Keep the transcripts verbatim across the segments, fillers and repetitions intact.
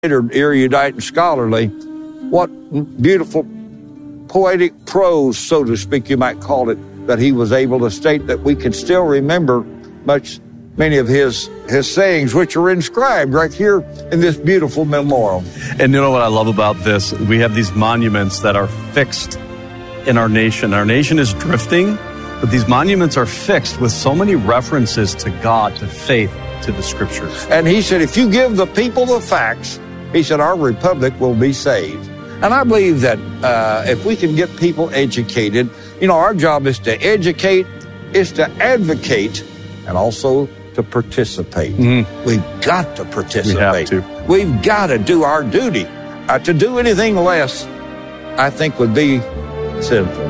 erudite and scholarly. What beautiful poetic prose, so to speak, you might call it, that he was able to state, that we can still remember much, many of his, his sayings, which are inscribed right here in this beautiful memorial. And you know what I love about this? We have these monuments that are fixed in our nation. Our nation is drifting, but these monuments are fixed with so many references to God, to faith, to the scriptures. And he said, if you give the people the facts, he said, our republic will be saved. And I believe that uh, if we can get people educated, you know, our job is to educate, is to advocate, and also to participate. Mm-hmm. We've got to participate. We have to. We've got to do our duty. Uh, to do anything less, I think, would be sinful.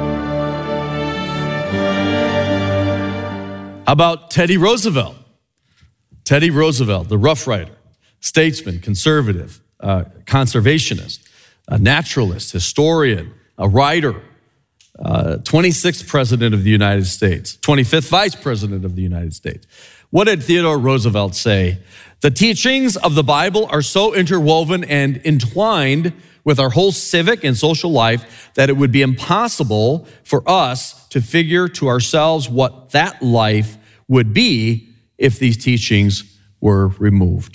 How about Teddy Roosevelt? Teddy Roosevelt, the Rough Rider, statesman, conservative, uh, conservationist, a naturalist, historian, a writer, uh, twenty-sixth president of the United States, twenty-fifth vice president of the United States. What did Theodore Roosevelt say? The teachings of the Bible are so interwoven and entwined with our whole civic and social life that it would be impossible for us to figure to ourselves what that life would be if these teachings were removed.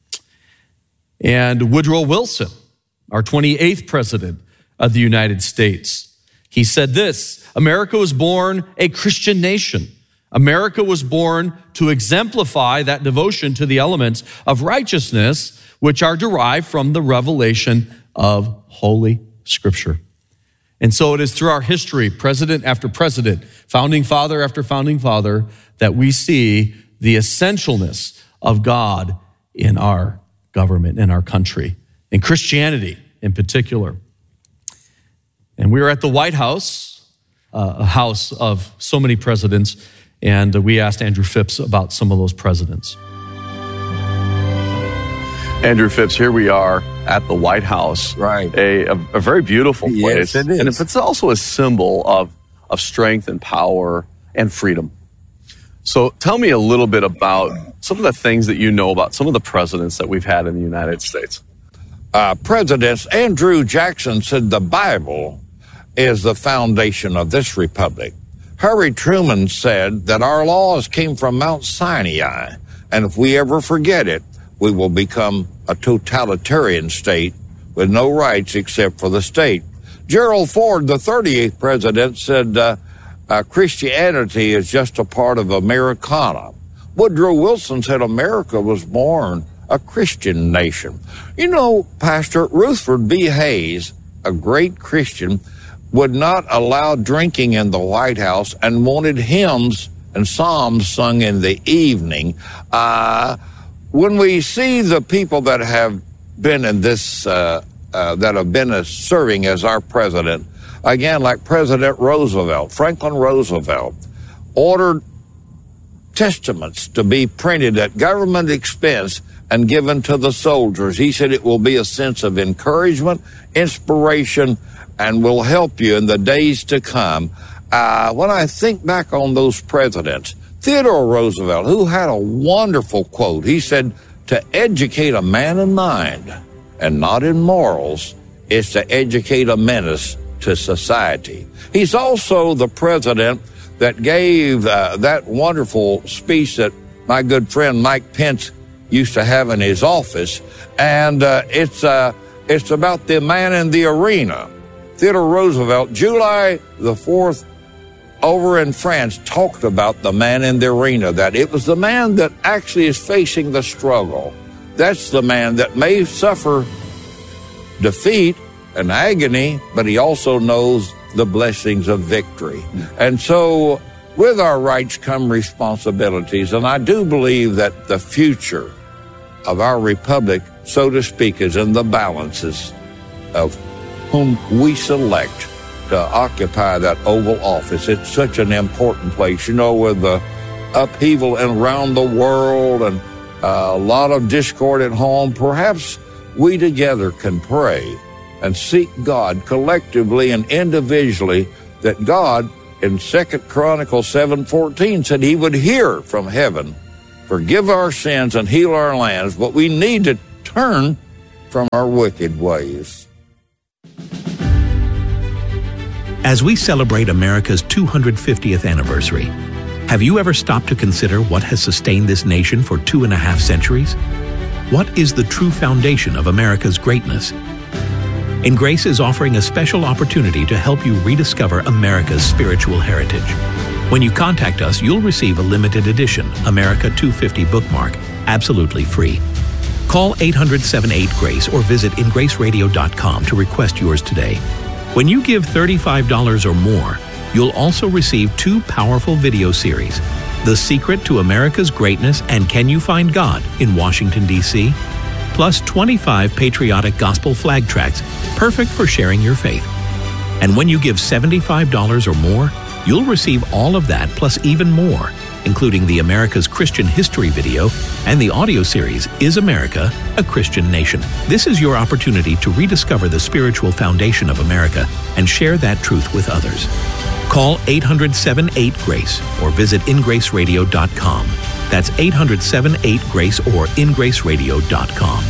And Woodrow Wilson, our twenty-eighth president of the United States, he said this: America was born a Christian nation. America was born to exemplify that devotion to the elements of righteousness which are derived from the revelation of Holy Scripture. And so it is through our history, president after president, founding father after founding father, that we see the essentialness of God in our government, in our country, in Christianity in particular. And we were at the White House, uh, a house of so many presidents, and we asked Andrew Phipps about some of those presidents. Andrew Phipps, here we are at the White House. Right. A, a, a very beautiful place. Yes, it is. And it's also a symbol of, of strength and power and freedom. So tell me a little bit about some of the things that you know about some of the presidents that we've had in the United States. Uh, presidents, Andrew Jackson said the Bible is the foundation of this republic. Harry Truman said that our laws came from Mount Sinai, and if we ever forget it, we will become a totalitarian state with no rights except for the state. Gerald Ford, the thirty-eighth president, said uh, uh, Christianity is just a part of Americana. Woodrow Wilson said America was born a Christian nation. You know, Pastor Rutherford B. Hayes, a great Christian, would not allow drinking in the White House and wanted hymns and psalms sung in the evening. Uh, when we see the people that have been in this, uh, uh, that have been uh, serving as our president, again, like President Roosevelt, Franklin Roosevelt, ordered testaments to be printed at government expense and given to the soldiers. He said it will be a sense of encouragement, inspiration, and will help you in the days to come. Uh, when I think back on those presidents, Theodore Roosevelt, who had a wonderful quote, he said, to educate a man in mind and not in morals is to educate a menace to society. He's also the president that gave uh, that wonderful speech that my good friend Mike Pence used to have in his office, and uh, it's uh, it's about the man in the arena. Theodore Roosevelt, July the fourth, over in France, talked about the man in the arena, that it was the man that actually is facing the struggle. That's the man that may suffer defeat and agony, but he also knows the blessings of victory. And so with our rights come responsibilities, and I do believe that the future of our republic, so to speak, is in the balances of whom we select to occupy that Oval Office. It's such an important place, you know, with the upheaval around the world and uh, a lot of discord at home. Perhaps we together can pray and seek God collectively and individually, that God in Second Chronicles seven fourteen said he would hear from heaven, forgive our sins and heal our lands. But we need to turn from our wicked ways. As we celebrate America's two hundred fiftieth anniversary, have you ever stopped to consider what has sustained this nation for two and a half centuries? What is the true foundation of America's greatness? Grace is offering a special opportunity to help you rediscover America's spiritual heritage. When you contact us, you'll receive a limited edition America two fifty bookmark, absolutely free. Call eight hundred, seven eight, GRACE or visit in grace radio dot com to request yours today. When you give thirty-five dollars or more, you'll also receive two powerful video series, The Secret to America's Greatness and Can You Find God in Washington, D C, plus twenty-five patriotic gospel flag tracts, perfect for sharing your faith. And when you give seventy-five dollars or more, you'll receive all of that plus even more, including the America's Christian History video and the audio series, Is America a Christian Nation? This is your opportunity to rediscover the spiritual foundation of America and share that truth with others. Call eight hundred, seven eight, GRACE or visit in grace radio dot com. That's eight hundred, seven eight, GRACE or in grace radio dot com.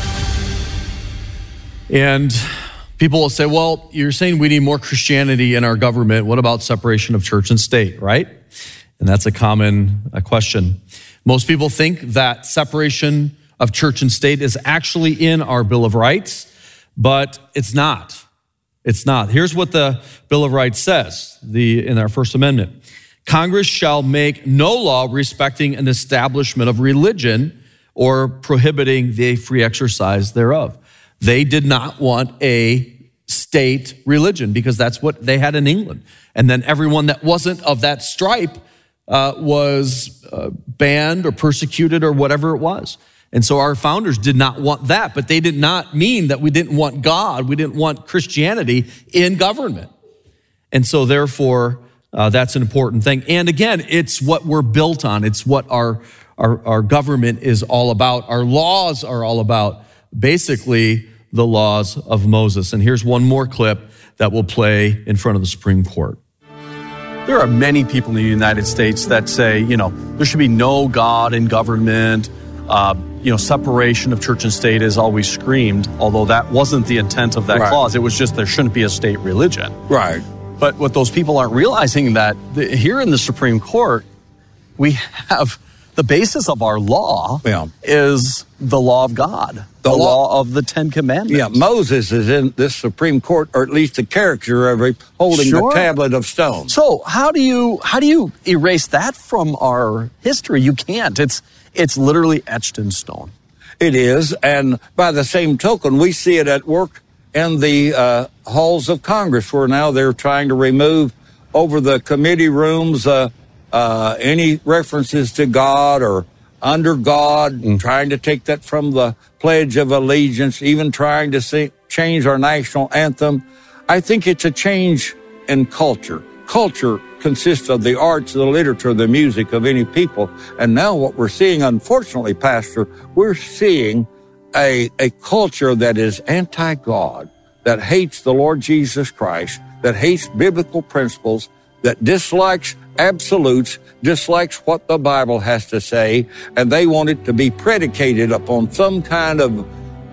And people will say, well, you're saying we need more Christianity in our government. What about separation of church and state, right? And that's a common uh, question. Most people think that separation of church and state is actually in our Bill of Rights, but it's not. It's not. Here's what the Bill of Rights says the, in our First Amendment. Congress shall make no law respecting an establishment of religion or prohibiting the free exercise thereof. They did not want a state religion because that's what they had in England. And then everyone that wasn't of that stripe uh, was uh, banned or persecuted or whatever it was. And so our founders did not want that, but they did not mean that we didn't want God. We didn't want Christianity in government. And so therefore, uh, that's an important thing. And again, it's what we're built on. It's what our, our, our government is all about. Our laws are all about. Basically, the laws of Moses. And here's one more clip that will play in front of the Supreme Court. There are many people in the United States that say, you know, there should be no God in government. Uh, you know, separation of church and state is always screamed, although that wasn't the intent of that right. clause. It was just there shouldn't be a state religion. Right. But what those people aren't realizing that the, here in the Supreme Court, we have the basis of our law yeah. is the law of God, the, the law, law of the Ten Commandments. Yeah, Moses is in this Supreme Court, or at least the character of it, holding sure. the tablet of stone. So how do you how do you erase that from our history? You can't. It's it's literally etched in stone. It is, and by the same token, we see it at work in the uh, halls of Congress, where now they're trying to remove over the committee rooms uh, uh, any references to God or under God, mm. trying to take that from the Pledge of Allegiance, even trying to see, change our national anthem. I think it's a change in culture. Culture consists of the arts, the literature, the music of any people. And now what we're seeing, unfortunately, Pastor, we're seeing a, a culture that is anti-God, that hates the Lord Jesus Christ, that hates biblical principles, that dislikes absolutes, dislikes what the Bible has to say, and they want it to be predicated upon some kind of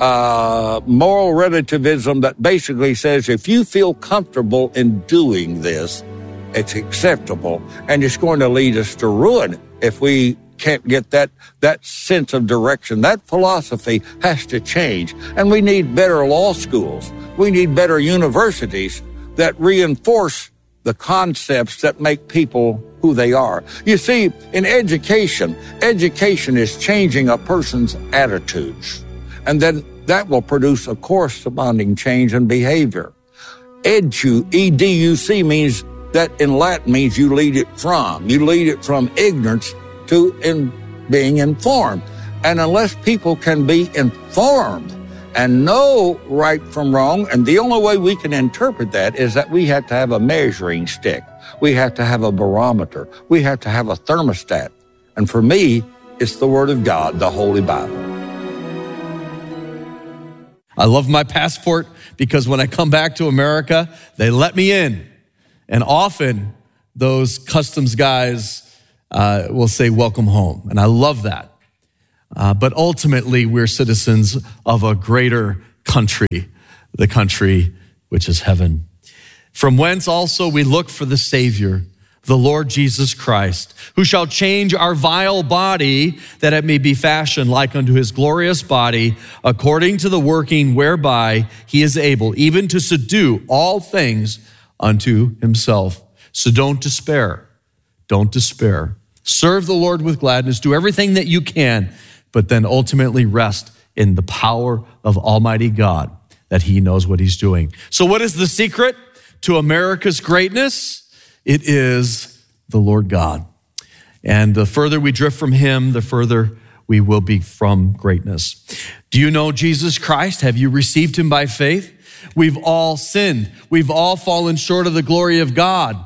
uh, moral relativism that basically says if you feel comfortable in doing this, it's acceptable, and it's going to lead us to ruin if we can't get that that sense of direction. That philosophy has to change, and we need better law schools. We need better universities that reinforce the concepts that make people who they are. You see, in education, education is changing a person's attitudes, and then that will produce a corresponding change in behavior. Edu, E D U C means that in Latin means you lead it from. You lead it from ignorance to in being informed. And unless people can be informed and know right from wrong, and the only way we can interpret that is that we have to have a measuring stick. We have to have a barometer. We have to have a thermostat. And for me, it's the Word of God, the Holy Bible. I love my passport because when I come back to America, they let me in. And often those customs guys uh, will say, welcome home. And I love that. Uh, but ultimately, we're citizens of a greater country, the country which is heaven. From whence also we look for the Savior, the Lord Jesus Christ, who shall change our vile body, that it may be fashioned like unto his glorious body, according to the working whereby he is able even to subdue all things unto himself. So don't despair. Don't despair. Serve the Lord with gladness. Do everything that you can, but then ultimately rest in the power of Almighty God, that he knows what he's doing. So what is the secret to America's greatness? It is the Lord God. And the further we drift from him, the further we will be from greatness. Do you know Jesus Christ? Have you received him by faith? We've all sinned. We've all fallen short of the glory of God.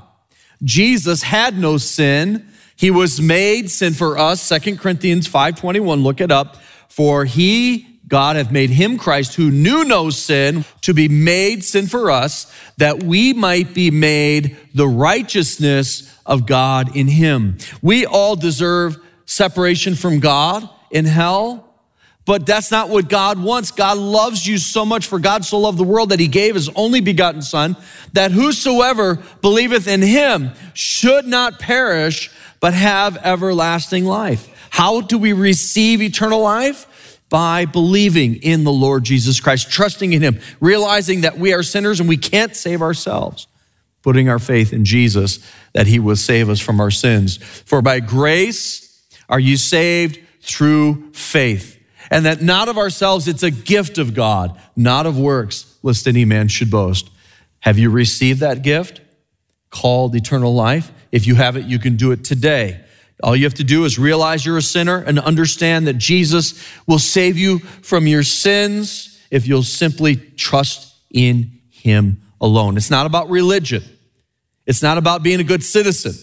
Jesus had no sin. He was made sin for us. Second Corinthians five twenty-one, look it up. For he, God, hath made him, Christ, who knew no sin, to be made sin for us, that we might be made the righteousness of God in him. We all deserve separation from God in hell, but that's not what God wants. God loves you so much, for God so loved the world that he gave his only begotten Son, that whosoever believeth in him should not perish, but have everlasting life. How do we receive eternal life? By believing in the Lord Jesus Christ, trusting in him, realizing that we are sinners and we can't save ourselves, putting our faith in Jesus, that he will save us from our sins. For by grace are you saved through faith, and that not of ourselves, it's a gift of God, not of works, lest any man should boast. Have you received that gift called eternal life? If you have it, you can do it today. All you have to do is realize you're a sinner and understand that Jesus will save you from your sins if you'll simply trust in him alone. It's not about religion. It's not about being a good citizen.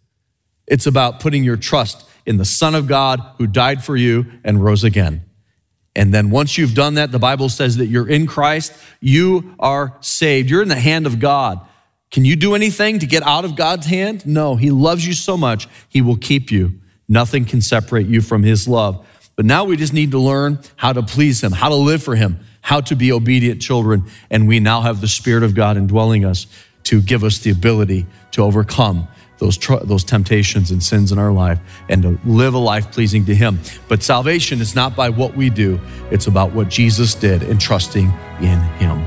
It's about putting your trust in the Son of God who died for you and rose again. And then once you've done that, the Bible says that you're in Christ, you are saved. You're in the hand of God. Can you do anything to get out of God's hand? No, he loves you so much, he will keep you. Nothing can separate you from his love. But now we just need to learn how to please him, how to live for him, how to be obedient children. And we now have the Spirit of God indwelling us to give us the ability to overcome those, tr- those temptations and sins in our life and to live a life pleasing to him. But salvation is not by what we do. It's about what Jesus did and trusting in him.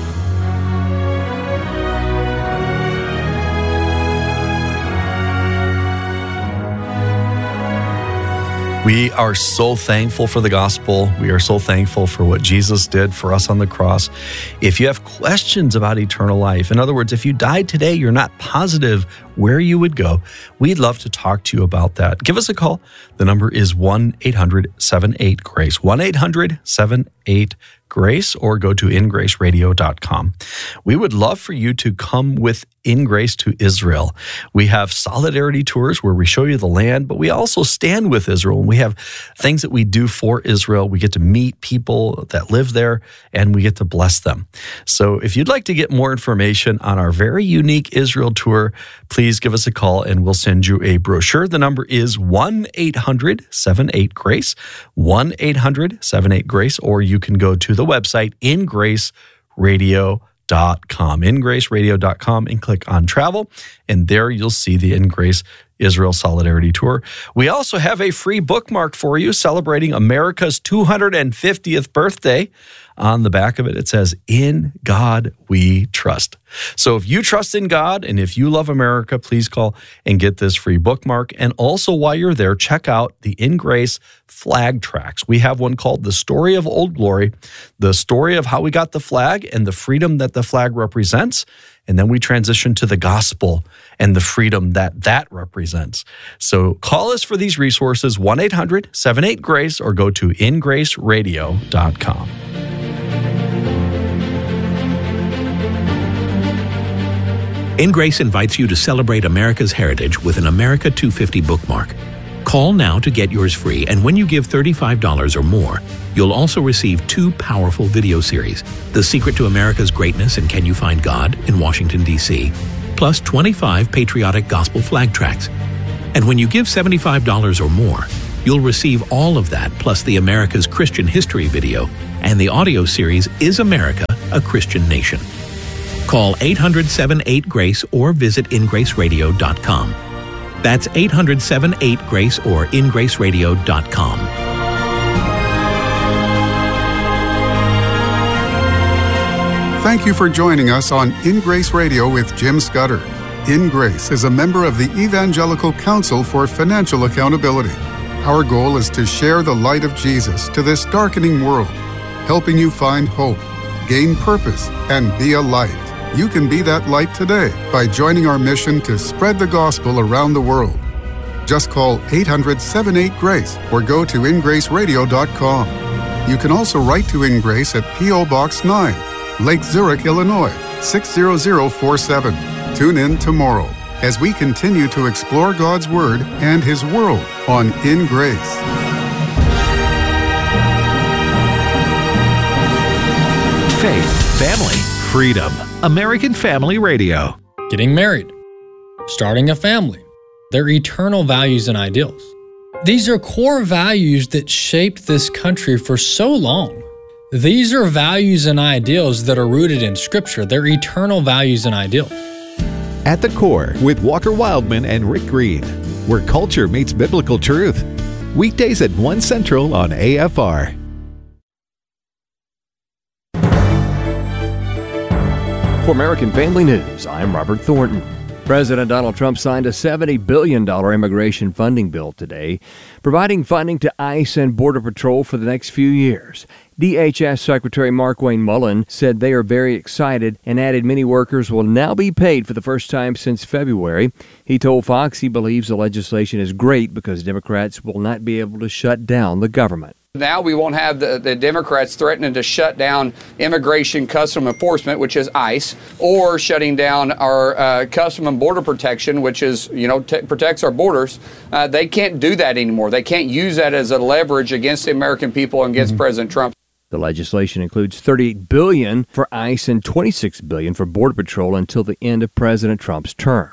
We are so thankful for the gospel. We are so thankful for what Jesus did for us on the cross. If you have questions about eternal life, in other words, if you died today, you're not positive where you would go, we'd love to talk to you about that. Give us a call. The number is one eight hundred seven eight GRACE, one eight hundred seven eight GRACE, or go to in grace radio dot com. We would love for you to come with In Grace to Israel. We have solidarity tours where we show you the land, but we also stand with Israel, and we have things that we do for Israel. We get to meet people that live there, and we get to bless them. So if you'd like to get more information on our very unique Israel tour, please give us a call, and we'll send you a brochure. The number is one eight hundred seven eight GRACE, one eight hundred seven eight GRACE, or you can go to the website in grace radio dot com, in grace radio dot com, and click on travel, and there you'll see the In Grace Israel Solidarity Tour. We also have a free bookmark for you celebrating America's two hundred fiftieth birthday. On the back of it, it says, "In God We Trust." So if you trust in God and if you love America, please call and get this free bookmark. And also while you're there, check out the In Grace flag tracks. We have one called The Story of Old Glory, the story of how we got the flag and the freedom that the flag represents. And then we transition to the gospel and the freedom that that represents. So call us for these resources, one eight hundred seven eight GRACE, or go to in grace radio dot com. In Grace invites you to celebrate America's heritage with an America two fifty bookmark. Call now to get yours free, and when you give thirty-five dollars or more, you'll also receive two powerful video series, The Secret to America's Greatness and Can You Find God in Washington, D C, plus twenty-five patriotic gospel flag tracks. And when you give seventy-five dollars or more, you'll receive all of that plus the America's Christian History video and the audio series Is America a Christian Nation? Call eight hundred, seven eight, GRACE or visit in grace radio dot com. That's eight hundred, seven eight, GRACE or in grace radio dot com. Thank you for joining us on In Grace Radio with Jim Scudder. In Grace is a member of the Evangelical Council for Financial Accountability. Our goal is to share the light of Jesus to this darkening world, helping you find hope, gain purpose, and be a light. You can be that light today by joining our mission to spread the gospel around the world. Just call eight hundred, seven eight, GRACE or go to in grace radio dot com. You can also write to In Grace at P O Box nine, Lake Zurich, Illinois, six zero zero four seven. Tune in tomorrow as we continue to explore God's Word and His world on In Grace. Faith, family, freedom. American Family Radio. Getting married, starting a family, their eternal values and ideals. These are core values that shaped this country for so long. These are values and ideals that are rooted in Scripture. They're eternal values and ideals. At the Core with Walker Wildman and Rick Green, where culture meets biblical truth. Weekdays at one Central on A F R. For American Family News, I'm Robert Thornton. President Donald Trump signed a seventy billion dollars immigration funding bill today, providing funding to ICE and Border Patrol for the next few years. D H S Secretary Markwayne Mullin said they are very excited and added many workers will now be paid for the first time since February. He told Fox he believes the legislation is great because Democrats will not be able to shut down the government. Now we won't have the, the Democrats threatening to shut down Immigration Custom Enforcement, which is ICE, or shutting down our uh, Custom and Border Protection, which is, you know, t- protects our borders. Uh, they can't do that anymore. They can't use that as a leverage against the American people and against mm-hmm. President Trump. The legislation includes thirty-eight billion dollars for ICE and twenty-six billion dollars for Border Patrol until the end of President Trump's term.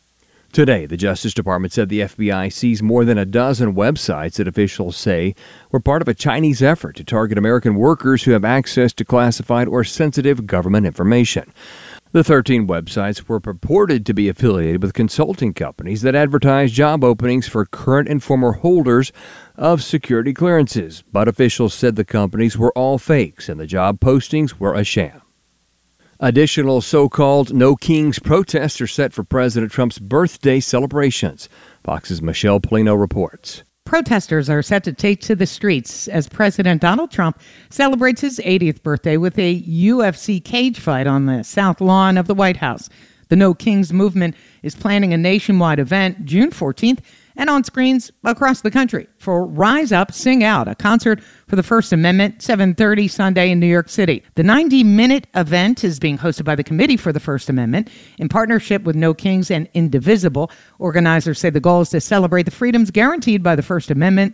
Today, the Justice Department said the F B I seized more than a dozen websites that officials say were part of a Chinese effort to target American workers who have access to classified or sensitive government information. The thirteen websites were purported to be affiliated with consulting companies that advertise job openings for current and former holders of security clearances, but officials said the companies were all fakes and the job postings were a sham. Additional so-called No Kings protests are set for President Trump's birthday celebrations. Fox's Michelle Polino reports. Protesters are set to take to the streets as President Donald Trump celebrates his eightieth birthday with a U F C cage fight on the south lawn of the White House. The No Kings movement is planning a nationwide event June fourteenth and on screens across the country for Rise Up, Sing Out, a concert for the First Amendment, seven thirty Sunday in New York City. The ninety-minute event is being hosted by the Committee for the First Amendment in partnership with No Kings and Indivisible. Organizers say the goal is to celebrate the freedoms guaranteed by the First Amendment.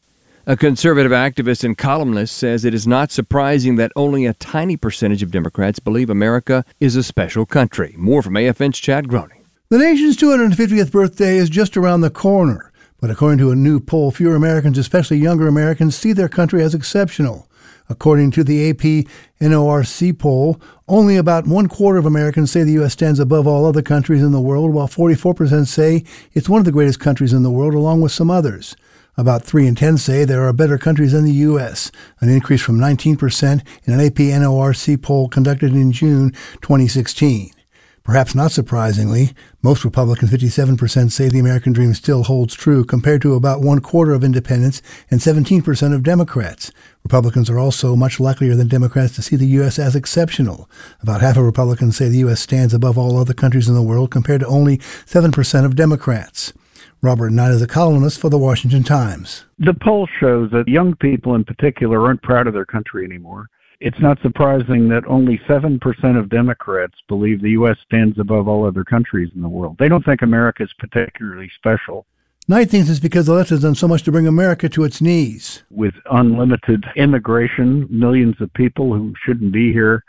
A conservative activist and columnist says it is not surprising that only a tiny percentage of Democrats believe America is a special country. More from A F N's Chad Groening. The nation's two hundred fiftieth birthday is just around the corner, but according to a new poll, fewer Americans, especially younger Americans, see their country as exceptional. According to the A P N O R C poll, only about one quarter of Americans say the U S stands above all other countries in the world, while forty-four percent say it's one of the greatest countries in the world, along with some others. About three in ten say there are better countries than the U S, an increase from nineteen percent in an A P N O R C poll conducted in June twenty sixteen. Perhaps not surprisingly, most Republicans, fifty-seven percent, say the American dream still holds true, compared to about one quarter of independents and seventeen percent of Democrats. Republicans are also much likelier than Democrats to see the U S as exceptional. About half of Republicans say the U S stands above all other countries in the world, compared to only seven percent of Democrats. Robert Knight is a columnist for the Washington Times. The poll shows that young people in particular aren't proud of their country anymore. It's not surprising that only seven percent of Democrats believe the U S stands above all other countries in the world. They don't think America is particularly special. Knight thinks it's because the left has done so much to bring America to its knees. With unlimited immigration, millions of people who shouldn't be here,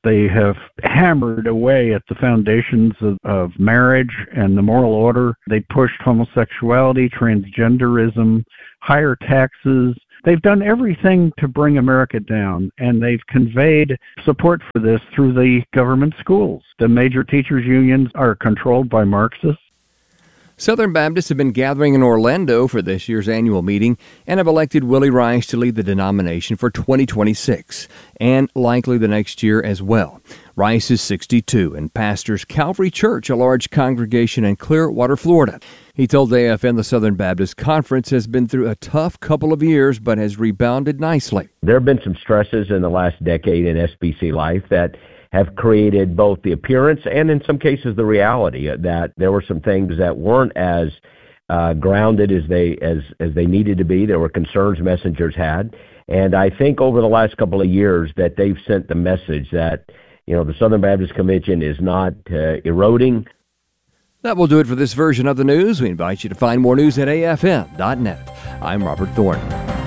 They have hammered away at the foundations of, of marriage and the moral order. They pushed homosexuality, transgenderism, higher taxes. They've done everything to bring America down, and they've conveyed support for this through the government schools. The major teachers' unions are controlled by Marxists. Southern Baptists have been gathering in Orlando for this year's annual meeting and have elected Willie Rice to lead the denomination for twenty twenty-six, and likely the next year as well. Rice is sixty-two and pastors Calvary Church, a large congregation in Clearwater, Florida. He told A F N the Southern Baptist Conference has been through a tough couple of years but has rebounded nicely. There have been some stresses in the last decade in S B C life that have created both the appearance and in some cases the reality that there were some things that weren't as uh, grounded as they as as they needed to be. There were concerns messengers had, and I think over the last couple of years that they've sent the message that, you know, the Southern Baptist Convention is not uh, eroding. That will do it for this version of the news. We invite you to find more news at A F M dot net. I'm Robert Thornton.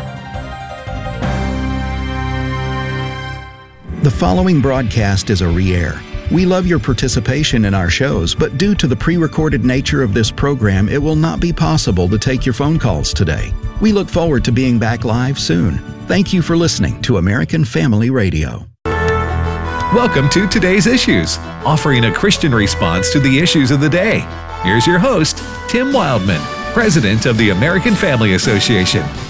The following broadcast is a re-air. We love your participation in our shows, but due to the pre-recorded nature of this program, it will not be possible to take your phone calls today. We look forward to being back live soon. Thank you for listening to American Family Radio. Welcome to Today's Issues, offering a Christian response to the issues of the day. Here's your host, Tim Wildman, President of the American Family Association.